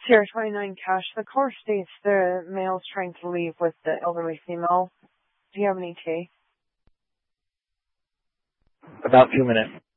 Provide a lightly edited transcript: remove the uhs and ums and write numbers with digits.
Sierra 29 Cash. The caller states the male's trying to leave with the elderly female. Do you have any tea? About 2 minutes.